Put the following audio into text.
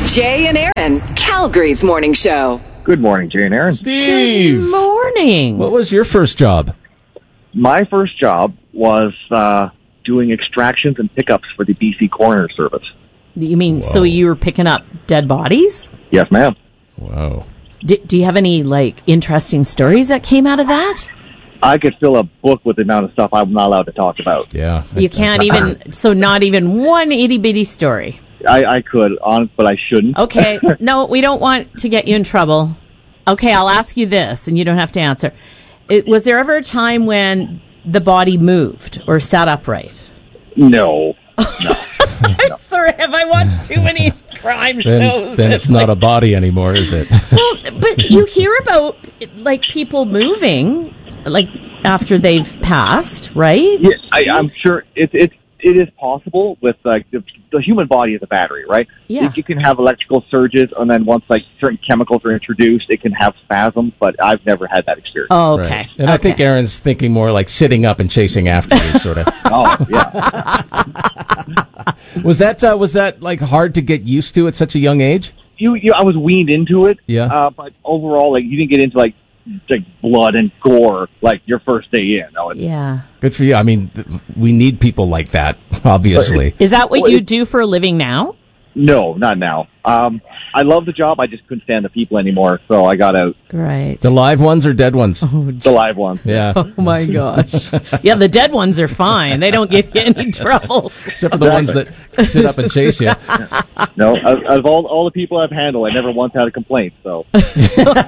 Jay and Aaron, Calgary's morning show. Good morning, Jay and Aaron. Steve. Good morning. What was your first job? My first job was doing extractions and pickups for the BC Coroner Service. You mean, so you were picking up dead bodies? Yes, ma'am. Wow. Do you have any, interesting stories that came out of that? I could fill a book with the amount of stuff I'm not allowed to talk about. Yeah. You can't even, so not even one itty-bitty story. I could, but I shouldn't. Okay, no, we don't want to get you in trouble. Okay, I'll ask you this, and you don't have to answer. Was there ever a time when the body moved or sat upright? No. I'm sorry, have I watched too many crime shows? Then it's not a body anymore, is it? Well, but you hear about, people moving, after they've passed, right? Yeah, I'm sure it is possible with, the human body is a battery, right? Yeah. You can have electrical surges, and then once, certain chemicals are introduced, it can have spasms, but I've never had that experience. Oh, okay. Right. And I think Aaron's thinking more like sitting up and chasing after you, sort of. Oh, yeah. Was that hard to get used to at such a young age? I was weaned into it. Yeah. But overall, you didn't get into blood and gore your first day in. No, Yeah. Good for you. I mean, we need people like that, obviously. Is that what you do for a living now? No, not now. I love the job. I just couldn't stand the people anymore, so I got out. Right. The live ones or dead ones? The live ones. Yeah. Oh, my gosh. Yeah, the dead ones are fine. They don't give you any trouble. Except for the ones that sit up and chase you. No, of all the people I've handled, I never once had a complaint, so.